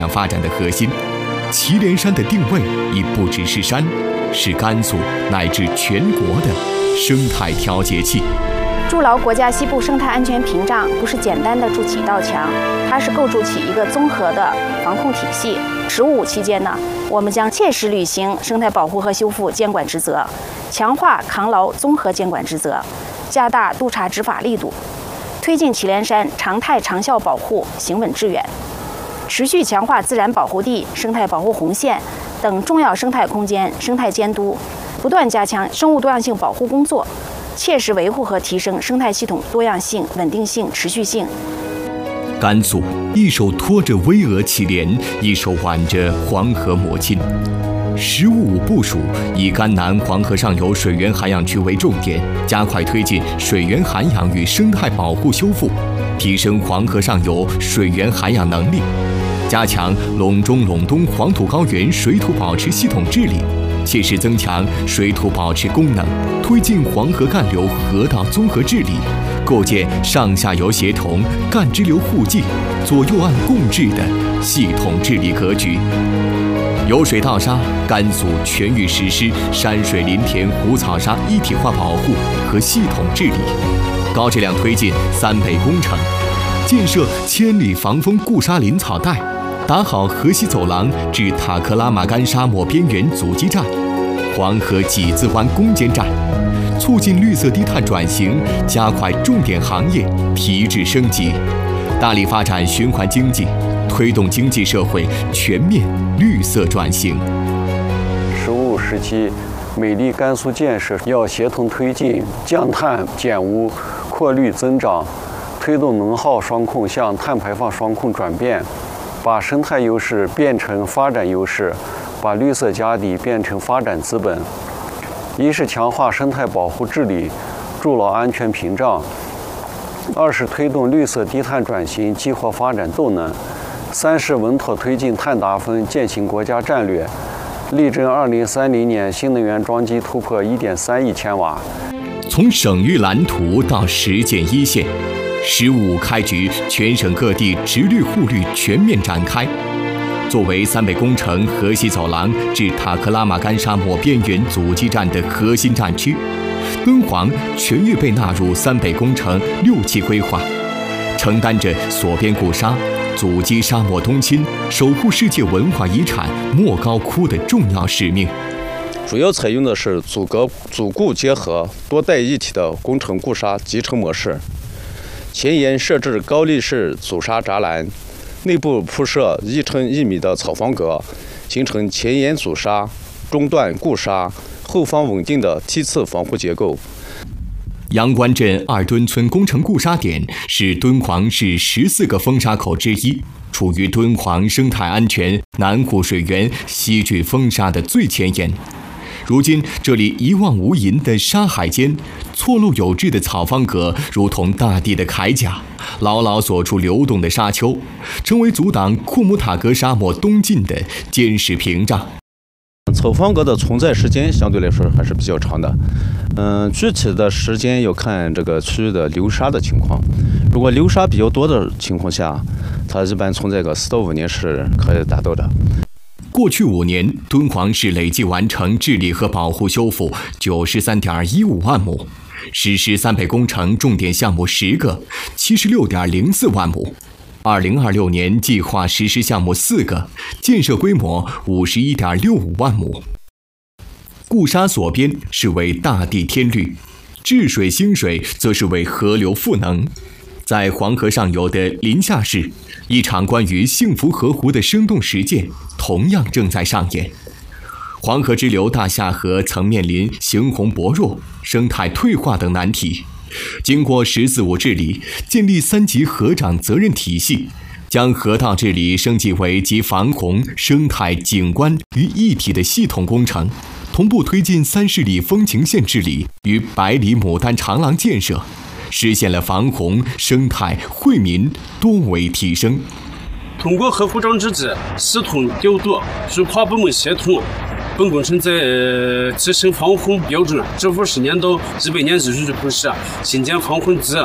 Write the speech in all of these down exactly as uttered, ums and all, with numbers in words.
发展的核心。祁连山的定位已不只是山，是甘肃乃至全国的生态调节器。 筑牢国家西部生态安全屏障，不是简单的筑起一道墙，它是构筑起一个综合的防控体系。“十五五”期间呢，我们将切实履行生态保护和修复监管职责，强化扛牢综合监管职责，加大督查执法力度，推进祁连山常态长效保护行稳致远。持续强化自然保护地、生态保护红线等重要生态空间生态监督，不断加强生物多样性保护工作，切实维护和提升生态系统多样性、稳定性、持续性。 甘肃一手托着巍峨祁连，一手挽着黄河母亲。“十五五”部署以甘南黄河上游水源涵养区为重点，加快推进水源涵养与生态保护修复，提升黄河上游水源涵养能力，加强陇中陇东黄土高原水土保持系统治理，切实增强水土保持功能，推进黄河干流河道综合治理，构建上下游协同、干支流互济、左右岸共治的系统治理格局。由水到沙，甘肃全域实施山水林田湖草沙一体化保护和系统治理，高质量推进三北工程，建设千里防风固沙林草带，打好河西走廊至塔克拉玛干沙漠边缘阻击战、黄河几字湾攻坚战，促进绿色低碳转型，加快重点行业提质升级，大力发展循环经济，推动经济社会全面绿色转型。 十五五时期，美丽甘肃建设要协同推进降碳减污、扩绿增长，推动能耗双控向碳排放双控转变，把生态优势变成发展优势，把绿色家底变成发展资本。一是强化生态保护治理，筑牢安全屏障；二是推动绿色低碳转型，激活发展动能；三是稳妥推进碳达峰，践行国家战略，力争二零三零年新能源装机突破一点三亿千瓦。 从省域蓝图到实践一线，十五五开局，全省各地直绿护绿全面展开。作为三北工程河西走廊至塔克拉玛干沙漠边缘阻击战的核心战区，敦煌全域被纳入三北工程六期规划，承担着锁边固沙、阻击沙漠东侵、守护世界文化遗产莫高窟的重要使命。 主要采用的是阻隔、阻固结合、多代一体的工程固沙集成模式，前沿设置高力士阻沙栅栏，内部铺设一乘一米的草方格，形成前沿阻沙、中段固沙、后方稳定的梯次防护结构。 阳关镇二墩村工程固沙点是敦煌市十四个风沙口之一，处于敦煌生态安全南固水源西聚风沙的最前沿。如今，这里一望无垠的沙海间，错落有致的草方格如同大地的铠甲，牢牢锁住流动的沙丘，成为阻挡库姆塔格沙漠东进的坚实屏障。 草方格的存在时间相对来说还是比较长的，嗯，具体的时间要看这个区域的流沙的情况。如果流沙比较多的情况下，它一般存在个四到五年是可以达到的。 过去五年，敦煌市累计完成治理和保护修复九十三点一五万亩，实施三北工程重点项目十个，七十六点零四万亩。二零二六年计划实施项目四个，建设规模五十一点六五万亩。固沙锁边是为大地添绿，治水兴水则是为河流赋能。在黄河上游的临夏市，一场关于幸福河湖的生动实践同样正在上演。黄河支流大夏河曾面临形红薄弱、生态退化等难题，经过“十四五”治理，建立三级河长责任体系，将河道治理升级为集防洪、生态、景观于一体的系统工程，同步推进三十里风情线治理与百里牡丹长廊建设，实现了防洪、生态、惠民多维提升。 通过河湖长之际系统调度与跨部门协同，本工程在提升防洪标准、支付十年到一百年继续布施，新建防洪堤、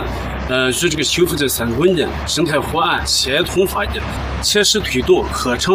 呃，使这个修复在三个稳定、生态伙伴协同发展，切实推动河城